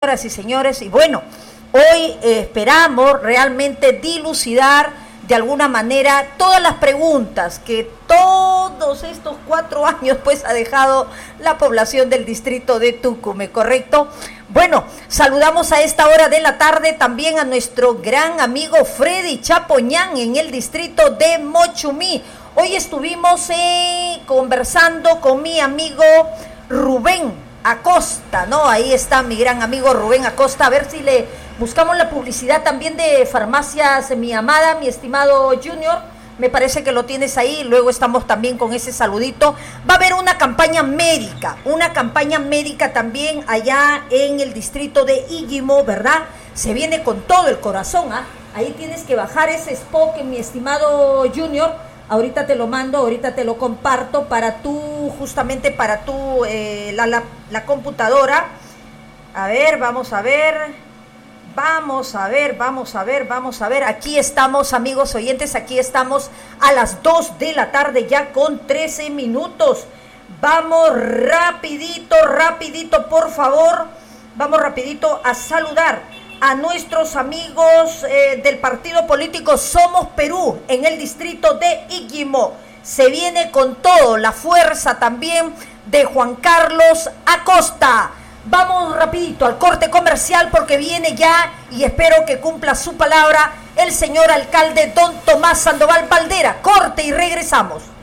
señoras y señores, y bueno, hoy esperamos realmente dilucidar de alguna manera todas las preguntas que todos estos 4 años pues ha dejado la población del distrito de Tucumán, ¿correcto? Bueno, saludamos a esta hora de la tarde también a nuestro gran amigo Freddy Chapoñán en el distrito de Mochumí. Hoy estuvimos conversando con mi amigo Rubén Acosta, ¿no? Ahí está mi gran amigo Rubén Acosta, a ver si le buscamos la publicidad también de Farmacias Mi Amada, mi estimado Junior, me parece que lo tienes ahí, luego estamos también con ese saludito. Va a haber una campaña médica también allá en el distrito de Iguimo, ¿verdad? Se viene con todo el corazón, ¿ah? Ahí tienes que bajar ese spot, mi estimado Junior, ahorita te lo mando, ahorita te lo comparto para tu, justamente para tu, la computadora. A ver, vamos a ver, aquí estamos, amigos oyentes, aquí estamos a las 2 de la tarde ya con 13 minutos. Vamos rapidito, por favor, vamos rapidito a saludar a nuestros amigos del partido político Somos Perú en el distrito de Iguimo. Se viene con todo, la fuerza también de Juan Carlos Acosta. Vamos rapidito al corte comercial porque viene ya y espero que cumpla su palabra el señor alcalde don Tomás Sandoval Valdera. Corte y regresamos.